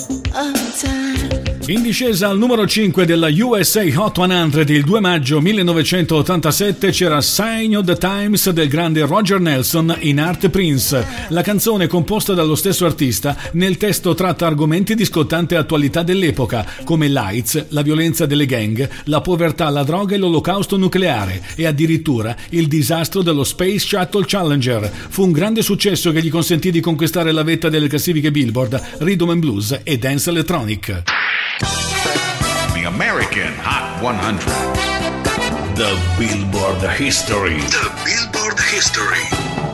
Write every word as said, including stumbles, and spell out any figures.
In discesa al numero cinque della U S A Hot cento il due maggio millenovecentottantasette c'era Sign of the Times del grande Roger Nelson in Art Prince. La canzone, composta dallo stesso artista, nel testo tratta argomenti di scottante attualità dell'epoca, come l'AIDS, la violenza delle gang, la povertà, la droga e l'olocausto nucleare, e addirittura il disastro dello Space Shuttle Challenger. Fu un grande successo che gli consentì di conquistare la vetta delle classifiche Billboard, Rhythm and Blues e Dance Electronic. The American Hot cento. The Billboard History. The Billboard History.